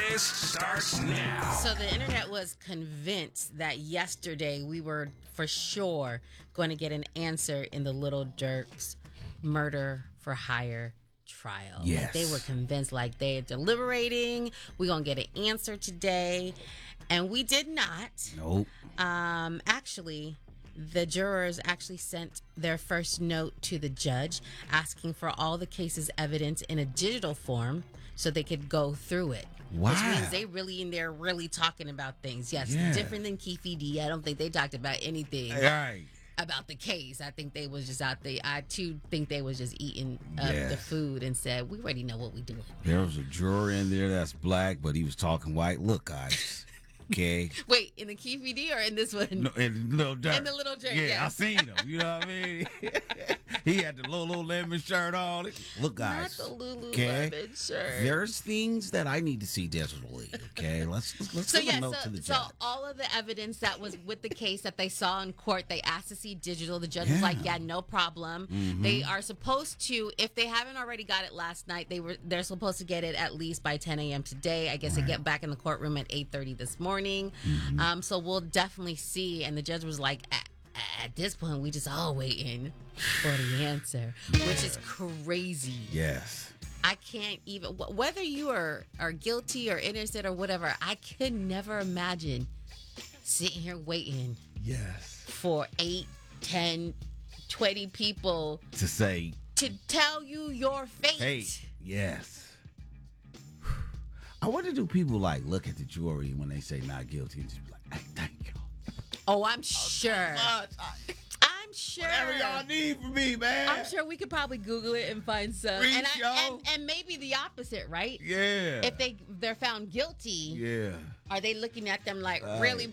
This starts now. So the internet was convinced that yesterday we were for sure going to get an answer in the Little Dirk's murder for hire trial. Yes. Like, they were convinced, like, they're deliberating. We're going to get an answer today. And we did not. Nope. Actually, the jurors actually sent their first note to the judge asking for all the case's evidence in a digital form so they could go through it. Wow. Which means they really in there really talking about things. Yes, Yeah. different than Keefe D. I don't think they talked about anything Right. about the case. I think they was just out there. I too think they was just eating Yes. the food and said, we already know what we doing. There was a juror in there that's black, but he was talking white. Look, guys. Okay. Wait, in the Keefe D or in this one? No, and Little Dirk. In the Little Dirk, Yeah, yes. I seen him. You know what I mean? He had the Lululemon shirt on. Look, guys. Not the Lululemon okay? shirt. There's things that I need to see digitally. Okay, let's So give a yeah, note to the so judge. all of the evidence that was with the case that they saw in court, they asked to see digital. The judge was like, "Yeah, no problem." They are supposed to, if they haven't already got it last night, they're supposed to get it at least by 10 a.m. today. I guess they get back in the courtroom at 8:30 this morning. So we'll definitely see. And the judge was like, at this point, we just all waiting for the answer, which is crazy. Yes. I can't even, whether you are guilty or innocent or whatever, I could never imagine sitting here waiting Yes. for 8, 10, 20 people To say, to tell you your fate. hey, yes. I wonder, do people like look at the jury when they say not guilty and just be like, hey, thank you. Oh, I'm sure. I'm sure. Whatever y'all need from me, man. I'm sure we could probably Google it and find some. Reach, And, yo. and maybe the opposite, right? Yeah. If they're found guilty, Yeah. are they looking at them like, Right. really,